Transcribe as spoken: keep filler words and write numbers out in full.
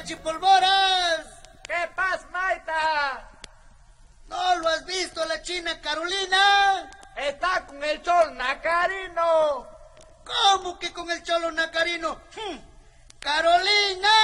Chipolvoras! ¿Qué pasa, Maita? ¿No lo has visto la china Carolina? Está con el cholo Nacarino. ¿Cómo que con el cholo Nacarino? ¡Carolina!